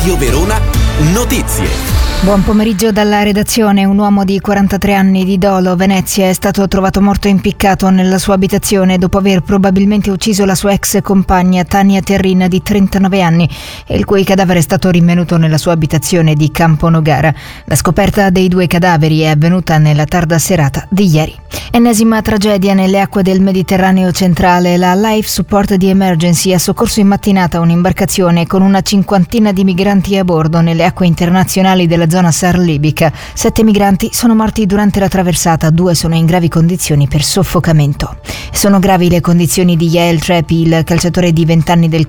Radio Verona Notizie. Buon pomeriggio dalla redazione. Un uomo di 43 anni di Dolo, Venezia, è stato trovato morto impiccato nella sua abitazione dopo aver probabilmente ucciso la sua ex compagna Tania Terrin di 39 anni, il cui cadavere è stato rinvenuto nella sua abitazione di Campo Nogara. La scoperta dei due cadaveri è avvenuta nella tarda serata di ieri. Ennesima tragedia nelle acque del Mediterraneo centrale. La Life Support di Emergency ha soccorso in mattinata un'imbarcazione con una cinquantina di migranti a bordo nelle acque internazionali della zona SAR libica. 7 migranti sono morti durante la traversata, 2 sono in gravi condizioni per soffocamento. Sono gravi le condizioni di Yael Trepi, il calciatore di 20 anni del